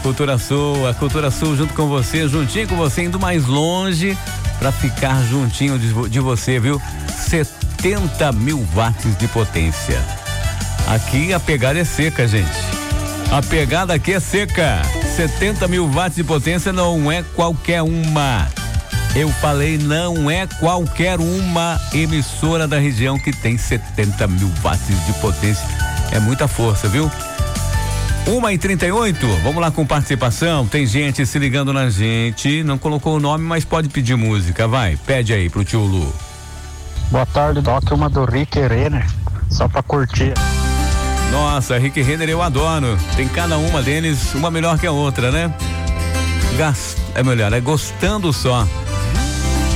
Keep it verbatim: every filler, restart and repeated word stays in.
Cultura Sul, a Cultura Sul junto com você, juntinho com você, indo mais longe para ficar juntinho de, de você, viu? setenta mil watts de potência. Aqui a pegada é seca, gente. A pegada aqui é seca. setenta mil watts de potência não é qualquer uma. Eu falei, não é qualquer uma emissora da região que tem setenta mil watts de potência. É muita força, viu? uma e trinta e oito, vamos lá com participação. Tem gente se ligando na gente. Não colocou o nome, mas pode pedir música. Vai, pede aí pro tio Lu. Boa tarde, toque uma do Rick Renner, só pra curtir. Nossa, Rick Renner eu adoro. Tem cada uma deles, uma melhor que a outra, né? Gas, é melhor, é gostando só.